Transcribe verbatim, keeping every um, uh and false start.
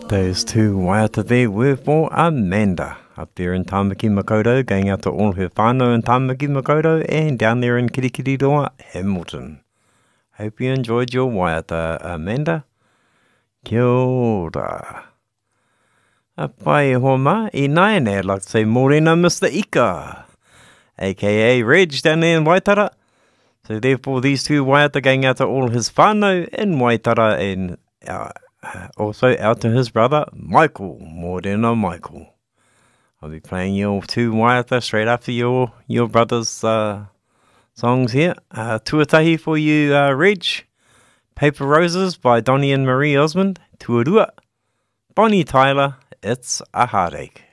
Those two waiata there were for Amanda up there in Tāmaki Makaurau, going out to all her whānau in Tāmaki Makaurau and down there in Kirikiriroa, Hamilton. Hope you enjoyed your waiata, Amanda. Kia ora. A pai e hoa mā, i nai, I'd like to say morena Mister Ika, a k a. Reg down there in Waitara. So therefore these two waiata going out to all his whānau in Waitara and uh, also out to his brother Michael, morena Michael. I'll be playing your two waiata straight after your, your brother's uh, songs here. Uh, tuatahi for you, uh, Reg. Paper Roses by Donnie and Marie Osmond. Tuarua. Bonnie Tyler, It's a Heartache.